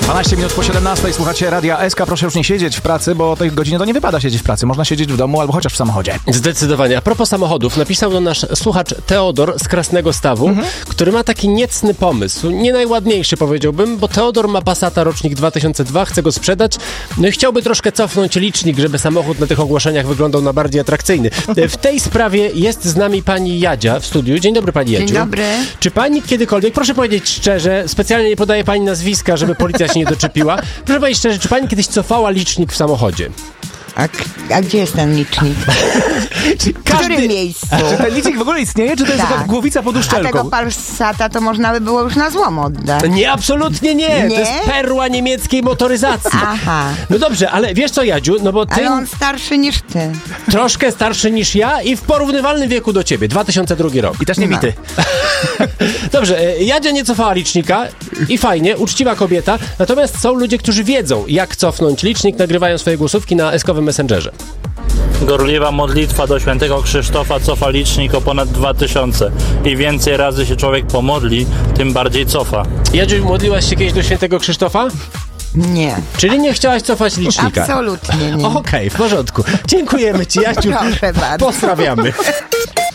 12 minut po 17, słuchacie Radia SK. Proszę już nie siedzieć w pracy, bo o tej godzinie to nie wypada siedzieć w pracy. Można siedzieć w domu albo chociaż w samochodzie. Zdecydowanie. A propos samochodów, napisał do nasz słuchacz Teodor z Krasnego Stawu, który ma taki niecny pomysł. Nie najładniejszy, powiedziałbym, bo Teodor ma Passata rocznik 2002, chce go sprzedać, no i chciałby troszkę cofnąć licznik, żeby samochód na tych ogłoszeniach wyglądał na bardziej atrakcyjny. W tej sprawie jest z nami pani Jadzia w studiu. Dzień dobry, pani Jadziu. Dzień dobry. Czy pani kiedykolwiek, proszę powiedzieć szczerze, specjalnie nie podaje pani nazwiska, żeby policja się nie doczepiła, proszę powiedzieć szczerze, czy pani kiedyś cofała licznik w samochodzie? A gdzie jest ten licznik? W którym miejscu? Czy ten licznik w ogóle istnieje, czy to jest Tak. taka głowica pod A uszczelką? tego Passata to można by było już na złom oddać. Nie, absolutnie nie. Nie? To jest perła niemieckiej motoryzacji. Aha. No dobrze, ale wiesz co, Jadziu, no bo ty Ale on starszy niż ty. troszkę starszy niż ja i w porównywalnym wieku do ciebie, 2002 rok. I też nie bity. Dobrze, Jadzia nie cofała licznika i fajnie, uczciwa kobieta, natomiast są ludzie, którzy wiedzą, jak cofnąć licznik, nagrywają swoje głosówki na eskowym Messengerze. Gorliwa modlitwa do świętego Krzysztofa cofa licznik o ponad 2000 i więcej razy się człowiek pomodli, tym bardziej cofa. Jadziu, modliłaś się kiedyś do świętego Krzysztofa? Nie. Czyli nie chciałaś cofać licznika? Absolutnie nie. Okej, w porządku. Dziękujemy ci, Jadziu. Proszę bardzo. Pozdrawiamy.